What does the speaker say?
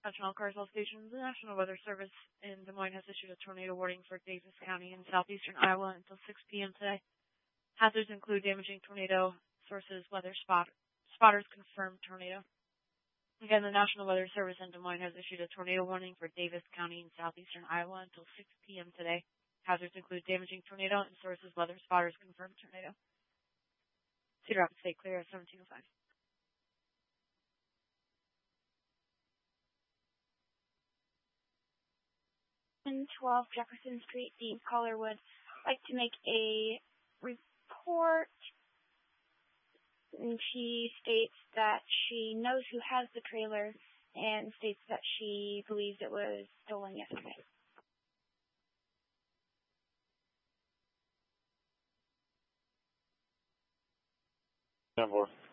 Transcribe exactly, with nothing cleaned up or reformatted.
National Carousel Station. The National Weather Service in Des Moines has issued a tornado warning for Davis County in southeastern Iowa until six p m today. Hazards include damaging tornado sources, weather spot, spotters confirmed tornado. Again, the National Weather Service in Des Moines has issued a tornado warning for Davis County in southeastern Iowa until six p m today. Hazards include damaging tornado and sources, weather spotters confirmed tornado. Cedar Rapids State clear at seventeen oh five. twelve Jefferson Street, Dean Caller would like to make a report. And she states that she knows who has the trailer and states that she believes it was stolen yesterday. ten four.